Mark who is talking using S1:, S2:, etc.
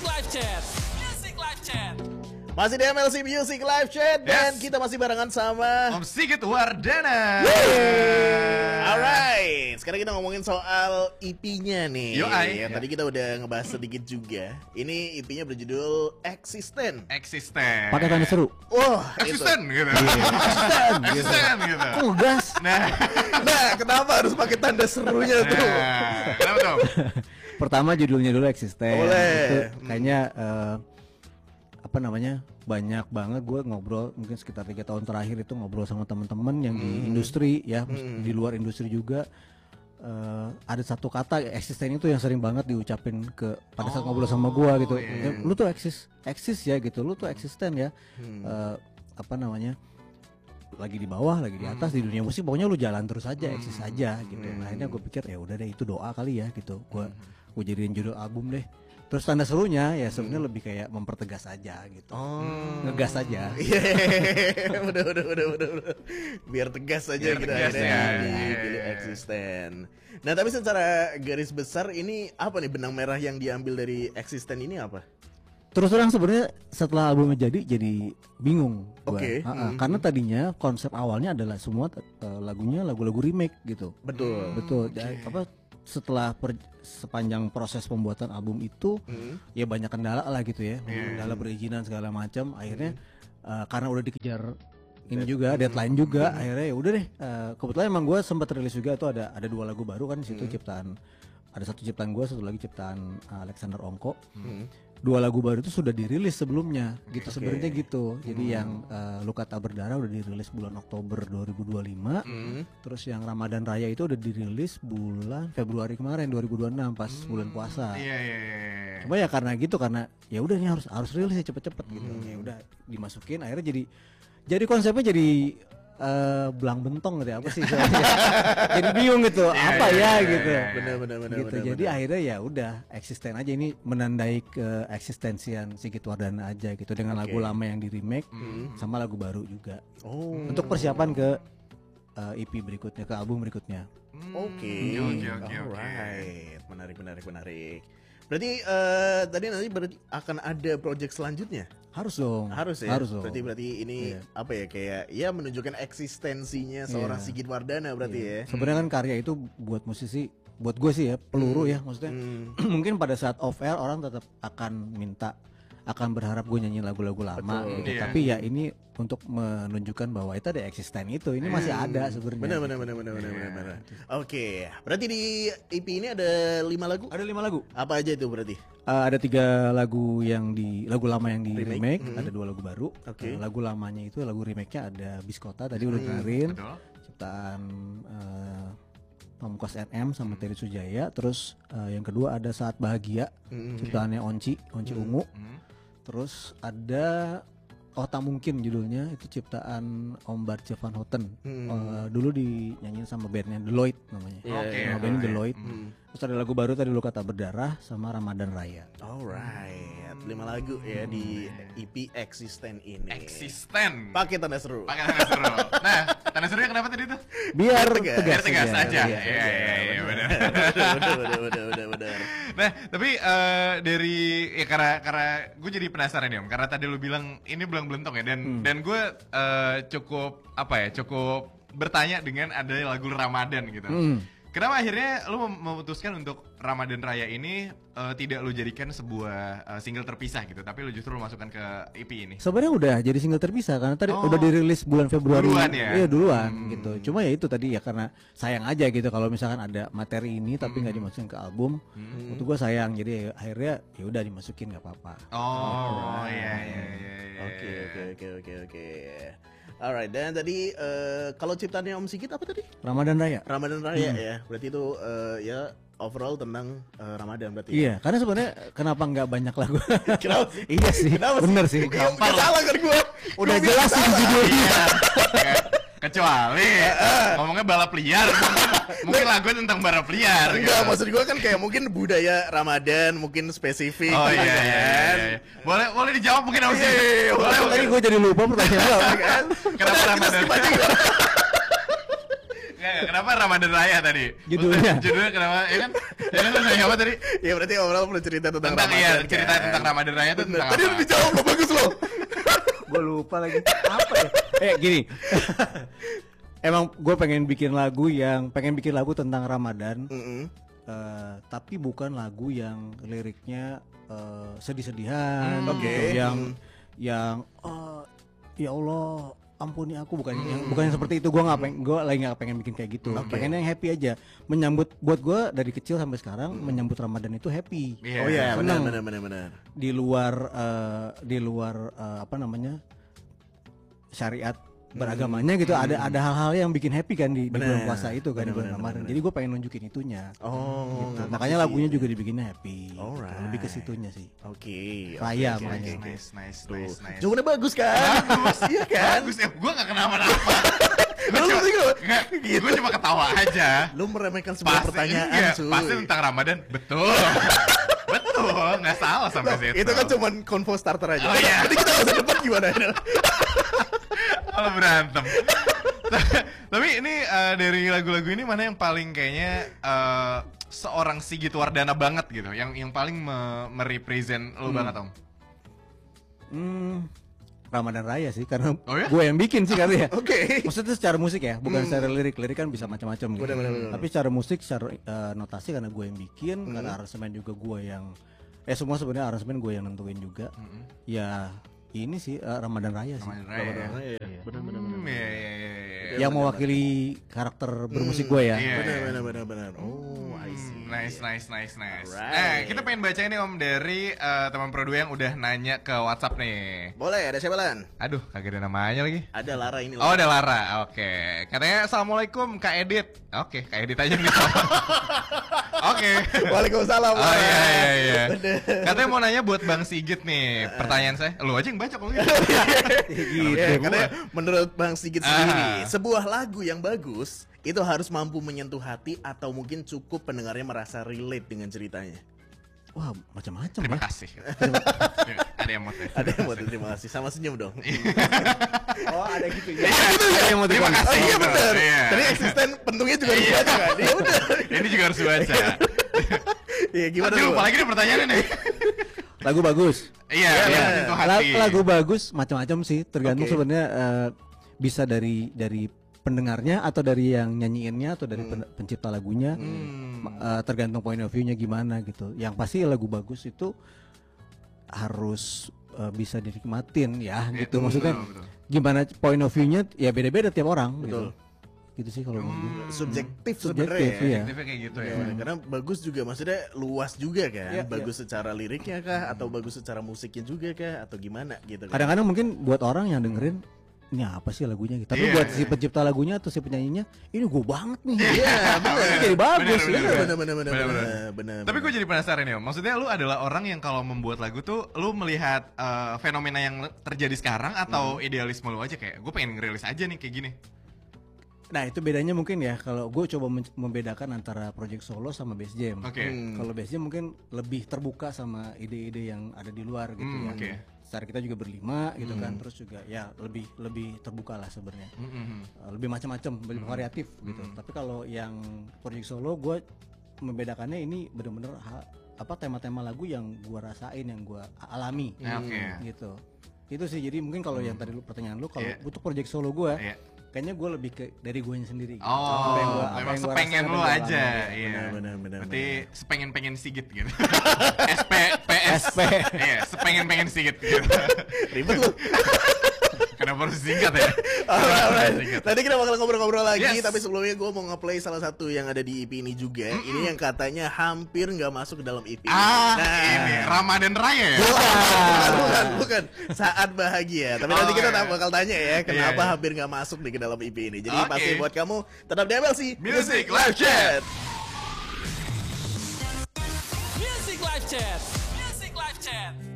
S1: Live Chat. Music Live Chat.
S2: Masih di MLC Music Live Chat dan kita masih barengan sama
S3: Om Sigit Wardana.
S2: Alright, sekarang kita ngomongin soal EP-nya nih.
S3: Yoi.
S2: Yang tadi kita udah ngebahas sedikit juga. Ini EP-nya berjudul Eksisten.
S3: Eksisten.
S4: Pakai tanda seru.
S2: Wah,
S3: Eksisten
S2: itu.
S3: gitu.
S4: Eksisten.
S3: Eksisten gitu.
S4: Kok ngegas?
S2: Nah, kenapa harus pakai tanda serunya tuh?
S3: Nah, kenapa tuh?
S4: Pertama judulnya dulu Eksisten.
S2: Boleh.
S4: Itu kayaknya apa namanya, banyak banget gue ngobrol mungkin sekitar 3 tahun terakhir itu ngobrol sama teman-teman yang di industri ya, di luar industri juga. Ada satu kata eksisten itu yang sering banget diucapin pada saat ngobrol sama gue gitu. Lu tuh eksis ya gitu, lu tuh eksisten ya. Apa namanya, lagi di bawah, lagi di atas, di dunia musik pokoknya lu jalan terus aja, eksis aja gitu. Nah akhirnya gue pikir ya udah deh, itu doa kali ya gitu. Gue jadiin judul album deh. Terus tanda serunya ya sebenarnya lebih kayak mempertegas aja gitu. Ngegas aja.
S2: udah. Biar tegas aja
S3: Biar
S2: gitu
S3: tegas
S2: akhirnya
S3: ya.
S2: dipilih Eksisten. Nah, tapi secara garis besar ini apa nih benang merah yang diambil dari Eksisten ini apa?
S4: Terus terang sebenarnya setelah albumnya jadi bingung gua.
S2: Oke.
S4: Karena tadinya konsep awalnya adalah semua lagunya lagu-lagu remake gitu.
S2: Betul.
S4: Apa setelah sepanjang proses pembuatan album itu ya banyak kendala lah gitu ya. Kendala perizinan segala macam. Akhirnya karena udah dikejar ini juga deadline juga, akhirnya ya udah deh. Kebetulan emang gue sempat rilis juga tuh ada 2 lagu baru kan di situ ciptaan. Ada satu ciptaan gue, satu lagi ciptaan Alexander Ongko. 2 lagu baru itu sudah dirilis sebelumnya gitu sebenarnya gitu. Jadi yang Luka Tak Berdarah udah dirilis bulan Oktober 2025. Terus yang Ramadan Raya itu udah dirilis bulan Februari kemarin 2026 pas bulan puasa.
S3: Iya.
S4: Cuma ya karena gitu, karena ya udah ini harus rilis ya cepet-cepet gitu. Ya udah dimasukin, akhirnya jadi konsepnya jadi belang bentong gitu ya, apa sih jadi bingung gitu apa ya gitu.
S2: Benar.
S4: Gitu. Jadi akhirnya ya udah eksisten aja, ini menandai ke eksistensian Sigit Wardana aja gitu dengan lagu lama yang di remake sama lagu baru juga. Untuk persiapan ke EP berikutnya, ke album berikutnya.
S2: Oke. Alright. Menarik. Berarti nanti akan ada project selanjutnya?
S4: Harus dong.
S2: Harus ya.
S4: Harus dong.
S2: Berarti ini apa ya, kayak ya menunjukkan eksistensinya seorang Sigit Wardana berarti ya.
S4: Sebenarnya kan karya itu buat musisi, buat gue sih ya peluru ya maksudnya. Mungkin pada saat off air orang tetap akan berharap gue nyanyi lagu-lagu lama gitu.
S3: Iya.
S4: Tapi ya ini untuk menunjukkan bahwa itu ada eksisten itu. Ini masih ada sebenarnya.
S2: Benar. Oke. Berarti di EP ini ada 5 lagu?
S4: Ada 5 lagu.
S2: Apa aja itu berarti?
S4: Ada 3 lagu lagu lama yang di remake, ada 2 lagu baru.
S2: Oke.
S4: Lagu lamanya itu, lagu remake-nya ada Biskota tadi udah dengerin.
S3: Betul.
S4: Ciptaan Pamungkas NM sama Terry Sujaya. Terus yang kedua ada Saat Bahagia, ciptaannya Onci Ungu. Terus ada Oh Tak Mungkin judulnya, itu ciptaan Om Barce Van Houten. Dulu dinyanyiin sama bandnya Deloitte namanya. Nama bandnya Deloitte. Terus ada lagu baru tadi Luka Tak Berdarah sama Ramadan Raya.
S2: Alright. 5 lagu ya di EP Eksisten ini.
S3: Eksisten.
S2: Pakai tanda seru.
S3: Pakai tanda seru. Nah, tanda serunya kenapa tadi tuh?
S4: Biar
S3: Biar tegas aja.
S4: Iya.
S3: Iya, benar.
S2: Benar.
S3: Nah, tapi dari ya karena gue jadi penasaran ya Om, karena tadi lu bilang ini belang belentong ya, dan gue cukup bertanya dengan ada lagu Ramadan gitu. Kenapa akhirnya lu memutuskan untuk Ramadan Raya ini tidak lu jadikan sebuah single terpisah gitu, tapi lu justru lu masukkan ke EP ini?
S4: Sebenarnya udah jadi single terpisah karena tadi udah dirilis bulan Februari.
S3: Duluan ya?
S4: Iya duluan gitu. Cuma ya itu tadi ya karena sayang aja gitu kalau misalkan ada materi ini tapi nggak dimasukin ke album. Untuk gue sayang, jadi akhirnya ya udah dimasukin nggak apa-apa.
S3: Iya.
S2: Oke. Alright, dan tadi kalau ciptaannya Om Sigit apa tadi?
S4: Ramadan Raya.
S2: Ramadan Raya ya. Berarti itu ya overall tentang Ramadan berarti.
S4: Iya, karena sebenarnya kenapa nggak banyak lagu?
S2: Kenapa sih?
S4: Iya sih,
S2: Kenapa sih?
S4: bener sih.
S2: Gampang salah kan gue.
S4: Udah jelas sih judulnya.
S3: Iya. Kecuali ngomongnya balap liar, mungkin lagu tentang balap liar.
S2: Enggak, maksud gue kan kayak mungkin budaya Ramadan mungkin spesifik.
S3: Oh
S2: gitu
S3: iya.
S2: kan.
S3: Boleh dijawab mungkin Om sih.
S4: Tadi gue jadi lupa pertanyaannya apa kan?
S3: Kenapa
S2: Kita
S3: Ramadan?
S2: skip aja, nggak?
S3: Kenapa Ramadan Raya tadi?
S4: Judulnya.
S3: Judulnya kenapa? Ya kan? Ya kan lu nanya apa tadi?
S2: Ya berarti overall perlu cerita tentang Ramadan.
S3: Iya, cerita
S2: kan?
S3: tentang Ramadan Raya itu tentang
S2: Tadi
S3: apa?
S2: udah dijawab lo, bagus lo.
S4: Gue lupa lagi apa ya. Gini. Emang gue pengen bikin lagu tentang Ramadan. Tapi bukan lagu yang liriknya sedih-sedihan gitu, yang ya Allah ampuni aku, bukan yang seperti itu. Gue lagi nggak pengen bikin kayak gitu. Pengennya yang happy aja, buat gue dari kecil sampai sekarang menyambut Ramadan itu happy.
S2: Oh iya,
S4: Senang.
S2: benar.
S4: Di luar apa namanya, syariat beragamanya gitu, ada hal-hal yang bikin happy kan di bulan puasa itu kan, di bulan Ramadan. Jadi gue pengen nunjukin itunya. Gitu. Makanya lagunya juga dibikinnya happy.
S2: Alright.
S4: Lebih ke situnya sih.
S2: Oke.
S4: Raya
S2: oke,
S4: makanya.
S2: oke.
S3: Nice.
S2: Jawabannya bagus kan? Bagus, iya kan?
S3: Bagus ya, gue gak kenapa-napa.
S2: Gitu.
S3: Gue cuma ketawa aja.
S2: Lu meremehkan sebuah pertanyaan, cuy.
S3: Pasti tentang Ramadan, betul. Betul, nggak salah sampai situ.
S2: Itu kan cuma convo starter aja.
S3: Oh iya.
S2: Nanti kita masa depan gimana?
S3: Kalau berantem. Tapi ini dari lagu-lagu ini mana yang paling kayaknya seorang Sigit Wardana banget gitu, yang paling merepresent lo banget, Om?
S4: Ramadan Raya sih, karena
S3: Oh ya?
S4: gue yang bikin sih karena ya.
S2: Oke.
S4: Maksudnya secara musik ya, bukan secara lirik kan bisa macam-macam gitu.
S2: Bener.
S4: Tapi secara musik, secara notasi karena gue yang bikin, karena aransemen juga gue yang semua sebenarnya aransemen gue yang nentuin juga. Ya ini sih Ramadan Raya sih.
S3: Ramadan Raya.
S2: Benar.
S3: Iya.
S4: Yang mewakili karakter bermusik gue ya.
S3: Iya.
S2: Benar. Oh, I see.
S3: Nice.
S2: Alright.
S3: Kita pengen baca ini, Om, dari teman Pro 2 yang udah nanya ke WhatsApp nih.
S2: Boleh, ada siapa Lan?
S3: Aduh, kagak ada namanya lagi.
S2: Ada Lara ini.
S3: Oh, ada Lara. Oke. Katanya Assalamualaikum Kak Edit. Oke, Kak Edit aja gitu. Oke.
S2: Waalaikumsalam.
S3: Oh iya.
S2: Bener.
S3: Katanya mau nanya buat Bang Sigit nih. Pertanyaan saya, lu aja yang baca kalau gitu.
S2: Iya, katanya menurut Bang Sigit sendiri, sebuah lagu yang bagus itu harus mampu menyentuh hati atau mungkin cukup pendengarnya merasa relate dengan ceritanya.
S4: Wah, macam-macam.
S3: Terima
S4: ya.
S3: kasih. Ada yang mau
S2: Ada yang mau terima kasih, sama senyum dong.
S4: Oh, ada gitu ya.
S3: Ada yang mau terima kasih.
S2: Iya benar.
S3: Iya.
S2: Tadi eksisten pentungnya juga harus baca kan? Ya udah.
S3: Ini juga harus baca.
S2: Iya gimana
S3: Aduh,
S2: tuh?
S3: lupa lagi nih pertanyaannya nih.
S2: Lagu bagus.
S3: Iya, menyentuh hati.
S4: Lagu bagus macam-macam sih, tergantung
S2: Oke.
S4: sebenarnya bisa dari pendengarnya atau dari yang nyanyiinnya atau dari pencipta lagunya. Tergantung point of view-nya gimana gitu. Yang pasti lagu bagus itu harus bisa dinikmatin ya gitu. Maksudnya
S3: betul.
S4: gimana point of view-nya ya beda-beda tiap orang
S2: Betul.
S4: gitu sih kalau gue.
S2: Subjektif
S4: Subjektif,
S2: sebenarnya ya.
S4: iya.
S3: Aktifnya kayak gitu ya.
S2: Karena bagus juga, maksudnya luas juga kan.
S4: Iya,
S2: Bagus secara liriknya kah, atau bagus secara musiknya juga kah, atau gimana gitu kan.
S4: Kadang-kadang mungkin buat orang yang dengerin ini apa sih lagunya gitu. Tapi
S3: Iya.
S4: buat si pencipta lagunya atau si penyanyinya ini gue banget nih.
S2: Iya, benar.
S4: Ini jadi bagus.
S3: Bener.
S2: Benar.
S3: Tapi gue jadi penasaran ya, maksudnya lu adalah orang yang kalau membuat lagu tuh lu melihat fenomena yang terjadi sekarang atau idealisme lu aja kayak gue pengen ngerilis aja nih kayak gini.
S4: Nah itu bedanya mungkin ya, kalau gue coba membedakan antara project solo sama bass jam.
S3: Oke.
S4: Kalau bass jam mungkin lebih terbuka sama ide-ide yang ada di luar gitu ya.
S3: oke.
S4: Secara kita juga berlima gitu kan, terus juga ya lebih terbuka lah sebenarnya. Lebih macam-macam, lebih variatif gitu. Tapi kalau yang project solo gue membedakannya ini bener-bener tema-tema lagu yang gue rasain, yang gue alami
S3: Oke.
S4: gitu. Itu sih, jadi mungkin kalau yang tadi pertanyaan lu kalau
S3: Iya.
S4: untuk project solo gue
S3: Iya.
S4: kayaknya gue lebih ke dari gue sendiri gitu.
S3: Oh,
S4: Apa
S3: memang
S4: yang gua
S3: sepengen
S4: rasain,
S3: lu
S4: apa yang gua
S3: aja,
S4: alami.
S3: iya.
S2: Benar.
S3: Berarti sepengen Sigit gitu. SPPS. Iya, sepengen Sigit gitu.
S2: Ribet lu.
S3: Kenapa harus singkat ya?
S2: Alright.
S3: Singkat.
S2: Nanti kita bakal ngobrol-ngobrol lagi,
S3: Yes.
S2: tapi sebelumnya gue mau nge-play salah satu yang ada di EP ini juga. Ini yang katanya hampir nggak masuk ke dalam EP.
S3: Ini Ramadan Raya ya?
S2: Bukan. Saat bahagia. Tapi nanti kita
S3: iya.
S2: bakal tanya ya, kenapa
S3: Iya.
S2: hampir nggak masuk nih ke dalam EP ini. Jadi
S3: Oke.
S2: pasti buat kamu tetap di MLC
S3: Music Live Chat.
S1: Music Live Chat. Music Live Chat.